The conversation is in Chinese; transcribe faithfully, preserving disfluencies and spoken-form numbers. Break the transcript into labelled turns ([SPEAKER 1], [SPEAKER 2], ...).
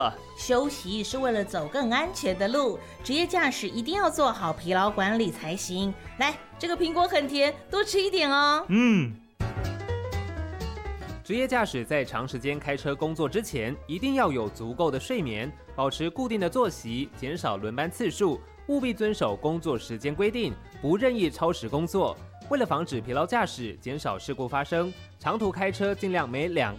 [SPEAKER 1] 休息是为了走更安全的路，职业驾驶一定要做好疲劳管理才行。来，这个苹果很甜，多吃一点哦。
[SPEAKER 2] 嗯。
[SPEAKER 3] 职业驾驶在长时间开车工作之前，一定要有足够的睡眠，保持固定的作息，减少轮班次数，务必遵守工作时间规定，不任意超时工作。为了防止疲劳驾驶，减少事故发生，长途开车尽量每两个